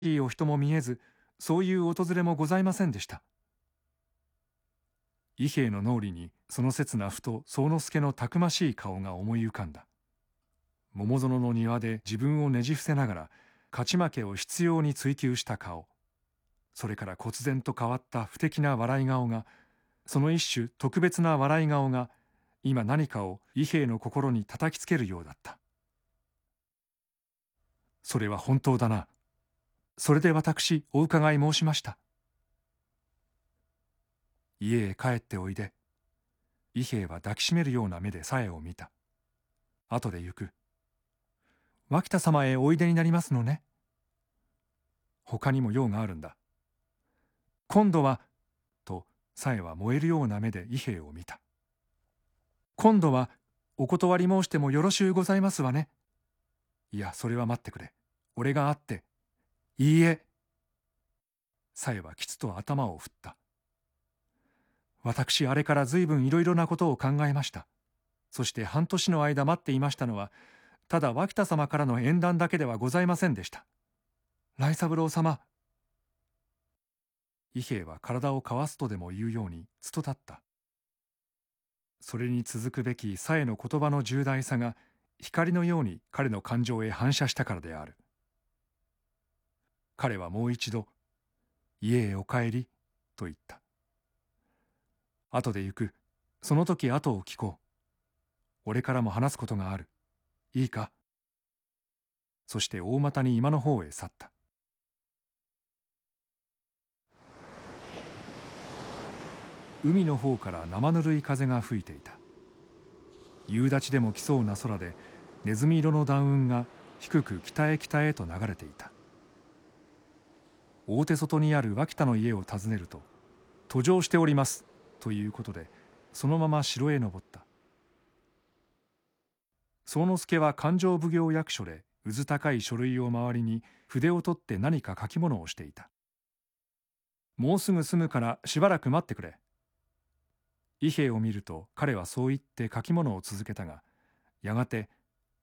いお人も見えず、そういう訪れもございませんでした。伊兵衛の脳裏にその刹那ふと宗之助のたくましい顔が思い浮かんだ。桃園の庭で自分をねじ伏せながら勝ち負けを執拗に追求した顔、それから忽然と変わった不敵な笑い顔が、その一種特別な笑い顔が今何かを伊兵衛の心に叩きつけるようだった。それは本当だな。それで私お伺い申しました。家へ帰っておいで。伊兵衛は抱きしめるような目で紗枝を見た。後で行く。脇田様へおいでになりますのね。他にも用があるんだ。今度は、と紗枝は燃えるような目で伊兵衛を見た。今度はお断り申してもよろしゅうございますわね。いや、それは待ってくれ。俺が会って。いいえ。紗枝はきつと頭を振った。私、あれから随分いろいろなことを考えました。そして半年の間待っていましたのは、ただ脇田様からの縁談だけではございませんでした。来三郎様。伊兵衛は体をかわすとでも言うようにつと立った。それに続くべき紗枝の言葉の重大さが光のように彼の感情へ反射したからである。彼はもう一度、家へお帰り、と言った。後で行く。その時後を聞こう。俺からも話すことがある。いいか。そして大股に今の方へ去った。海の方から生ぬるい風が吹いていた。夕立でも来そうな空で、ネズミ色の暖雲が低く北へ北へと流れていた。大手外にある脇田の家を訪ねると、途上しておりますということで、そのまま城へ登った。宗之助は勘定奉行役所でうず高い書類を周りに筆を取って何か書き物をしていた。もうすぐ済むからしばらく待ってくれ。伊兵衛を見ると彼はそう言って書き物を続けたが、やがて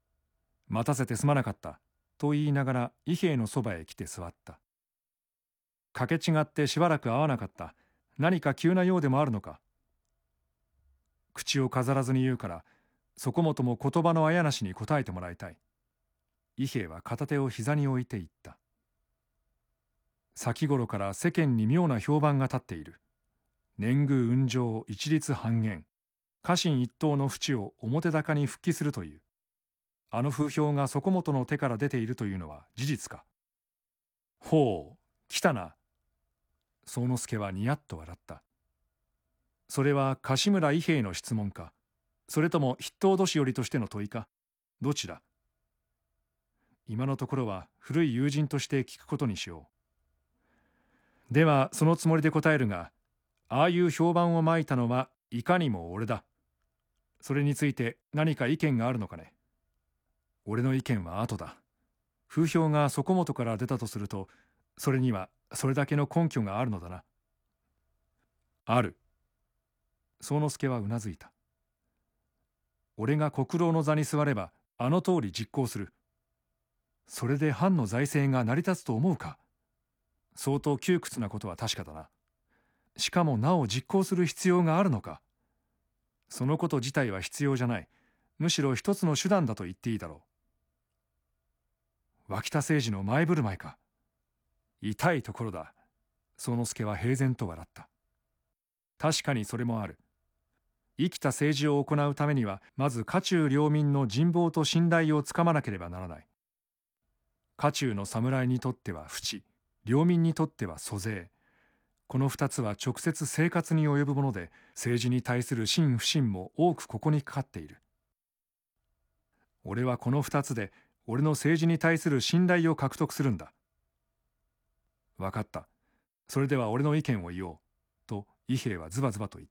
「待たせてすまなかった」と言いながら伊兵衛のそばへ来て座った。かけ違ってしばらく会わなかった。何か急な用でもあるのか。口を飾らずに言うから、そこもとも言葉のあやなしに答えてもらいたい。伊兵衛は片手を膝に置いて言った。先頃から世間に妙な評判が立っている。年貢運上一律半減、家臣一党の淵を表高に復帰するという。あの風評がそこもとの手から出ているというのは事実か。ほう、来たな。宗之助はにやっと笑った。それは柏村伊兵衛の質問か、それとも筆頭年寄としての問いか、どちら。今のところは古い友人として聞くことにしよう。ではそのつもりで答えるが、ああいう評判をまいたのはいかにも俺だ。それについて何か意見があるのかね。俺の意見は後だ。風評がそこもとから出たとすると、それにはそれだけの根拠があるのだな。ある。宗之助はうなずいた。俺が国老の座に座ればあの通り実行する。それで藩の財政が成り立つと思うか。相当窮屈なことは確かだな。しかもなお実行する必要があるのか。そのこと自体は必要じゃない。むしろ一つの手段だと言っていいだろう。脇田政治の前振る舞いか。痛いところだ。宗之助は平然と笑った。確かにそれもある。生きた政治を行うためには、まず家中領民の人望と信頼をつかまなければならない。家中の侍にとっては淵、領民にとっては租税。この二つは直接生活に及ぶもので、政治に対する信不信も多くここにかかっている。俺はこの二つで、俺の政治に対する信頼を獲得するんだ。分かった。それでは俺の意見を言おう。と伊兵衛はズバズバと言った。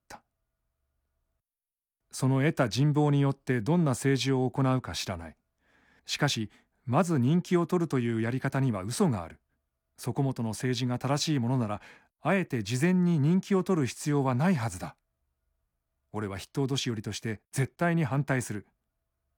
その得た人望によってどんな政治を行うか知らない。しかし、まず人気を取るというやり方には嘘がある。そこもとの政治が正しいものなら、あえて事前に人気を取る必要はないはずだ。俺は筆頭年寄として絶対に反対する。